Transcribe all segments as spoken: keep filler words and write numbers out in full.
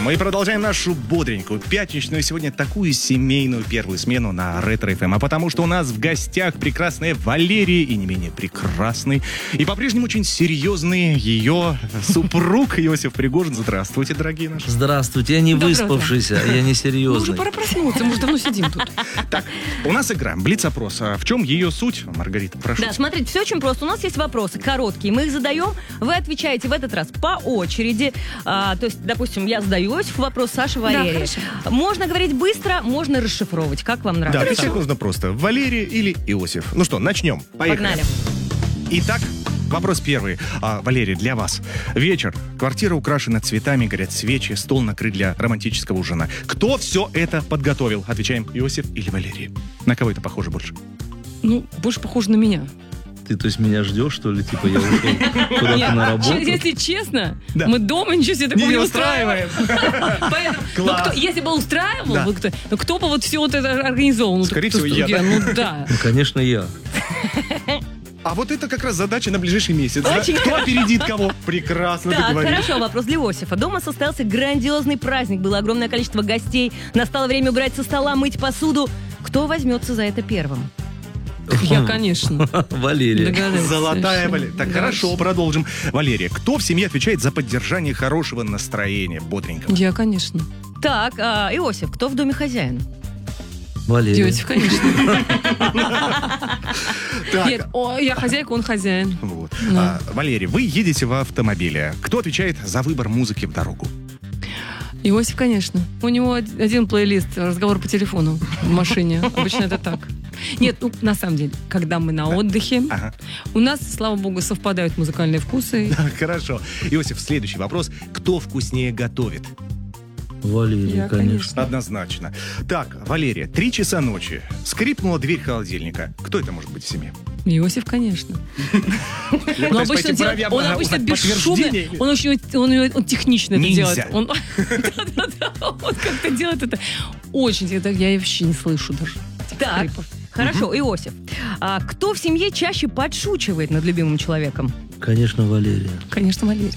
Мы продолжаем нашу бодренькую, пятничную, сегодня такую семейную первую смену на Ретро-эф эм. А потому что у нас в гостях прекрасная Валерия и не менее прекрасный и по-прежнему очень серьезный ее супруг Иосиф Пригожин. Здравствуйте, дорогие наши. Здравствуйте, я не Доброе выспавшийся, я не серьезный. Ну, уже пора проснуться, мы уже давно сидим тут. Так, у нас игра Блиц-опрос. А в чем ее суть? Маргарита, прошу. Да, смотрите, все очень просто. У нас есть вопросы короткие, мы их задаем, вы отвечаете в этот раз по очереди. А, то есть, допустим, я задаю Иосифу вопрос, Саша Валерия. Да, можно говорить быстро, можно расшифровывать, как вам Да, нравится. отвечать нужно просто. Валерия или Иосиф. Ну что, начнем. Поехали. Погнали. Итак, вопрос первый. А, Валерий, для вас. Вечер. Квартира украшена цветами, горят свечи, стол накрыт для романтического ужина. Кто все это подготовил? Отвечаем, Иосиф или Валерий? На кого это похоже больше? Ну, больше похоже на меня. Ты, то есть, меня ждешь, что ли? Типа, я ушел куда-то на работу? Че- Если честно, Да. мы дома ничего себе такого Не не устраиваем. устраиваем. Поэтому, ну, Класс. кто- если бы устраивал, Да. бы кто, ну кто бы вот все вот это организовал? Ну, Скорее кто- всего, я, я, да? Ну да. Ну, конечно, я. А вот это как раз задача на ближайший месяц. да? Очень Кто опередит кого? Прекрасно Так, договорились. хорошо, вопрос для Иосифа. Дома состоялся грандиозный праздник, было огромное количество гостей, настало время убирать со стола, мыть посуду. Кто возьмется за это первым? Я, конечно. Валерия. Догадалась Золотая совершенно. Валерия. Так, Да. хорошо, продолжим. Валерия, кто в семье отвечает за поддержание хорошего настроения, бодренького? Я, конечно. Так, а, Иосиф, кто в доме хозяин? Валерия. Иосиф, конечно. Так, Нет, о, я хозяйка, он хозяин. вот. Ну. А, Валерий, вы едете в автомобиле. Кто отвечает за выбор музыки в дорогу? Иосиф, конечно. У него од- один плейлист, разговор по телефону в машине. Обычно это так. Нет, ну, на самом деле, когда мы на отдыхе, Ага. у нас, слава богу, совпадают музыкальные вкусы. Хорошо. Иосиф, следующий вопрос. Кто вкуснее готовит? Валерия, Я, конечно. Однозначно. Так, Валерия, три часа ночи. Скрипнула дверь холодильника. Кто это может быть в семье? Иосиф, конечно. Но Пытаюсь обычно пойти делает- бровям он на- обычно узнать бесшумно, подтверждение. он очень он, он технично это Ниндзя. делает. Он Да-да-да, он как-то делает это очень. это Я вообще не слышу даже. этих Так, скрипов. хорошо, Иосиф. А кто в семье чаще подшучивает над любимым человеком? Конечно, Валерия. Конечно, Валерия.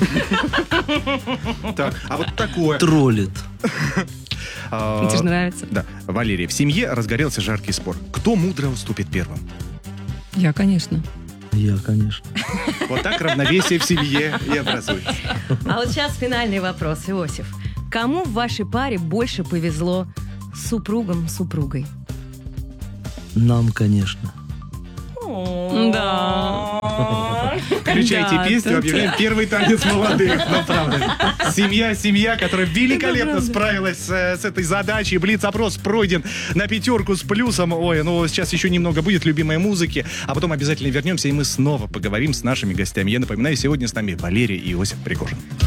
Так, а вот такое. Троллит. А, Тебе же нравится. Да, Валерия, в семье разгорелся жаркий спор. Кто мудро уступит первым? Я, конечно. Я, конечно. Вот так равновесие в семье и образуется. А вот сейчас финальный вопрос, Иосиф. Кому в вашей паре больше повезло с супругом, супругой? Нам, конечно. Да. Включайте Да, песню, да, объявляем первый танец молодых. Ну, правда. Семья, семья, которая великолепно справилась с, с этой задачей. Блиц-опрос пройден на пятерку с плюсом. Ой, ну сейчас еще немного будет любимой музыки, а потом обязательно вернемся, и мы снова поговорим с нашими гостями. Я напоминаю, сегодня с нами Валерия и Иосиф Пригожин.